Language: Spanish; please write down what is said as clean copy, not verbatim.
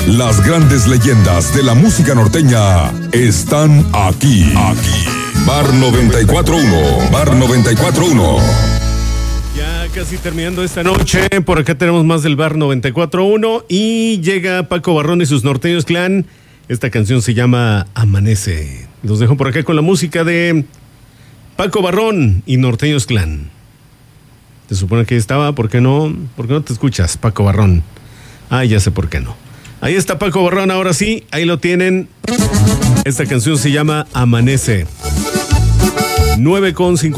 Las grandes leyendas de la música norteña están aquí. Bar 94.1. Bar 94.1. Ya casi terminando esta noche, por acá tenemos más del Bar 94.1 y llega Paco Barrón y sus Norteños Clan. Esta canción se llama Amanece. Los dejo por acá con la música de Paco Barrón y Norteños Clan. Se supone que estaba, ¿por qué no? ¿Por qué no te escuchas, Paco Barrón? Ah, ya sé por qué no. Ahí está Paco Barrón, ahora sí, ahí lo tienen. Esta canción se llama Amanece. 9:50.